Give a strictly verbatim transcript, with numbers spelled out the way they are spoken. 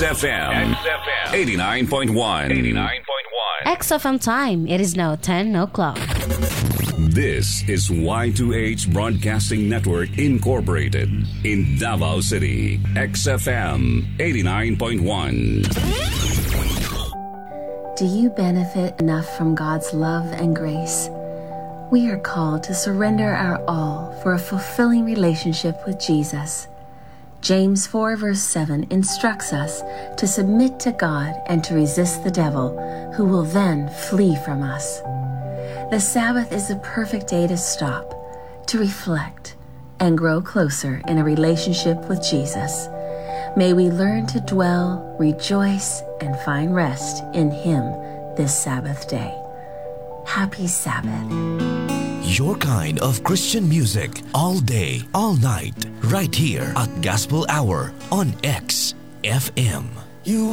F M. X F M. eighty-nine point one. eighty-nine point one. X F M time. It is now ten o'clock. This is Y two H Broadcasting Network Incorporated in Davao City. X F M eighty-nine point one. Do you benefit enough from God's love and grace? We are called to surrender our all for a fulfilling relationship with Jesus. James four verse seven instructs us to submit to God and to resist the devil, who will then flee from us. The Sabbath is the perfect day to stop, to reflect, and grow closer in a relationship with Jesus. May we learn to dwell, rejoice, and find rest in Him this Sabbath day. Happy Sabbath. Your kind of Christian music all day, all night, right here at Gospel Hour on X F M. You